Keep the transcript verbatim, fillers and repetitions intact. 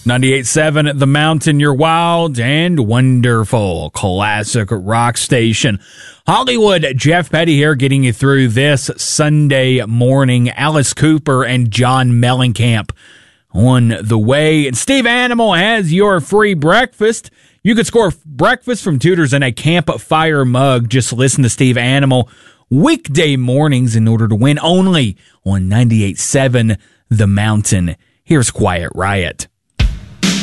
ninety-eight point seven The Mountain, your wild and wonderful classic rock station. Hollywood, Jeff Petty here, getting you through this Sunday morning. Alice Cooper and John Mellencamp on the way. And Steve Animal has your free breakfast. You could score breakfast from Tudor's in a campfire mug. Just listen to Steve Animal weekday mornings in order to win, only on ninety-eight point seven The Mountain. Here's Quiet Riot.